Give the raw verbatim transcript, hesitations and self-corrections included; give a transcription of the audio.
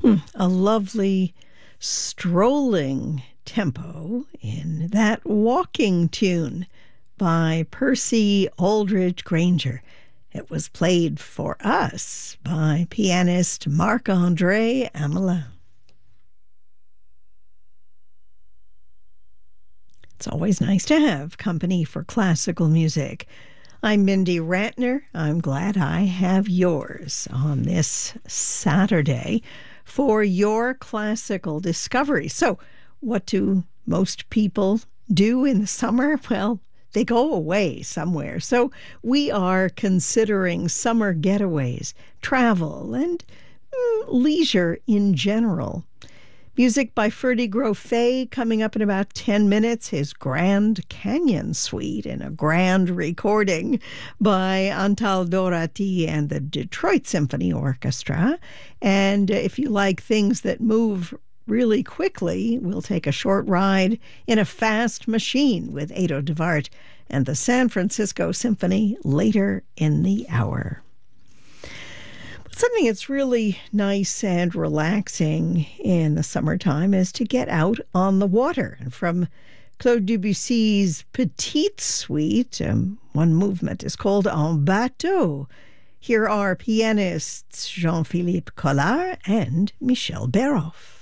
A lovely strolling tempo in that walking tune by Percy Aldridge Granger. It was played for us by pianist Marc-André Amelin. It's always nice to have company for classical music. I'm Mindy Ratner. I'm glad I have yours on this Saturday for your classical discovery. So, what do most people do in the summer? Well, they go away somewhere. So, we are considering summer getaways, travel, and mm, leisure in general. Music by Ferdy Grofé coming up in about ten minutes. His Grand Canyon Suite in a grand recording by Antal Dorati and the Detroit Symphony Orchestra. And if you like things that move really quickly, we'll take a short ride in a fast machine with Edo de Wart and the San Francisco Symphony later in the hour. Something that's really nice and relaxing in the summertime is to get out on the water. And from Claude Debussy's Petite Suite, um, one movement is called En Bateau. Here are pianists Jean-Philippe Collard and Michel Béroff.